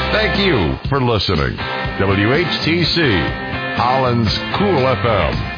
Thank you for listening. WHTC, Holland's Cool FM.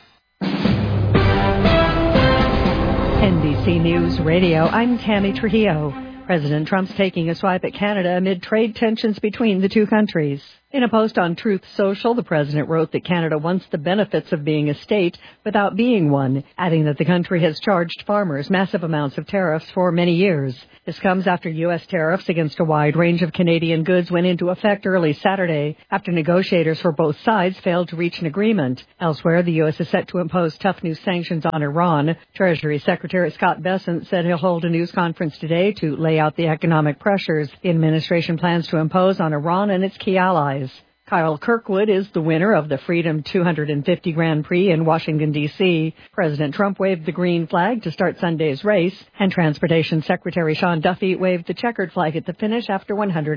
NBC News Radio, I'm Tammy Trujillo. President Trump's taking a swipe at Canada amid trade tensions between the two countries. In a post on Truth Social, the president wrote that Canada wants the benefits of being a state without being one, adding that the country has charged farmers massive amounts of tariffs for many years. This comes after U.S. tariffs against a wide range of Canadian goods went into effect early Saturday after negotiators for both sides failed to reach an agreement. Elsewhere, the U.S. is set to impose tough new sanctions on Iran. Treasury Secretary Scott Bessent said he'll hold a news conference today to lay out the economic pressures the administration plans to impose on Iran and its key allies. Kyle Kirkwood is the winner of the Freedom 250 Grand Prix in Washington, D.C. President Trump waved the green flag to start Sunday's race, and Transportation Secretary Sean Duffy waved the checkered flag at the finish after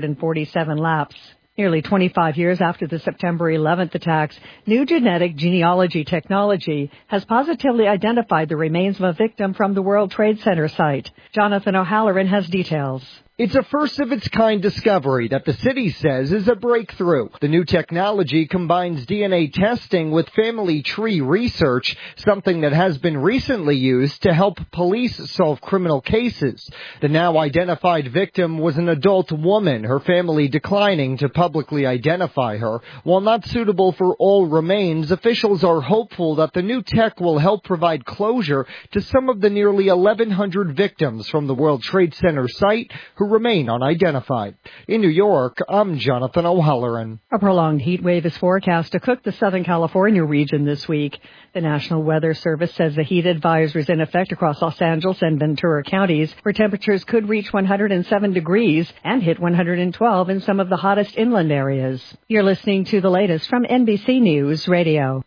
147 laps. Nearly 25 years after the September 11th attacks, new genetic genealogy technology has positively identified the remains of a victim from the World Trade Center site. Jonathan O'Halloran has details. It's a first-of-its-kind discovery that the city says is a breakthrough. The new technology combines DNA testing with family tree research, something that has been recently used to help police solve criminal cases. The now identified victim was an adult woman, her family declining to publicly identify her. While not suitable for all remains, officials are hopeful that the new tech will help provide closure to some of the nearly 1,100 victims from the World Trade Center site who remain unidentified. In New York, I'm Jonathan O'Halloran. A prolonged heat wave is forecast to cook the Southern California region this week. The National Weather Service says the heat advisory is in effect across Los Angeles and Ventura counties, where temperatures could reach 107 degrees and hit 112 in some of the hottest inland areas. You're listening to the latest from NBC News Radio.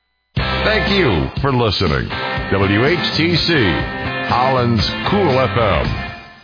Thank you for listening. WHTC, Holland's Cool FM.